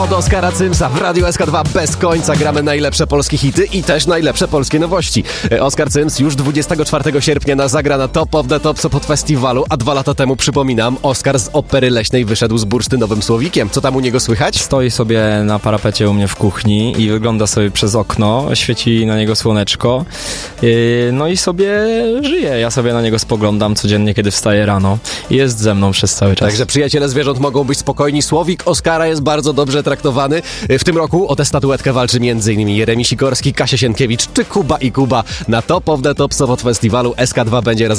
Od Oskara Cymsa w Radiu SK2 bez końca gramy najlepsze polskie hity i też najlepsze polskie nowości. Oskar Cyms już 24 sierpnia zagra na Top of the Top Sopot Festiwalu, a 2 lata temu, przypominam, Oskar z Opery Leśnej wyszedł z bursztynowym słowikiem. Co tam u niego słychać? Stoi sobie na parapecie u mnie w kuchni i wygląda sobie przez okno, świeci na niego słoneczko, no i sobie żyje. Ja sobie na niego spoglądam codziennie, kiedy wstaję rano i jest ze mną przez cały czas. Także przyjaciele zwierząt mogą być spokojni. Słowik Oskara jest bardzo dobrze traktowany. W tym roku o tę statuetkę walczy m.in. Jeremi Sikorski, Kasia Sienkiewicz czy Kuba i Kuba. Na Top of the Top Sopot Festiwalu SK2 będzie razem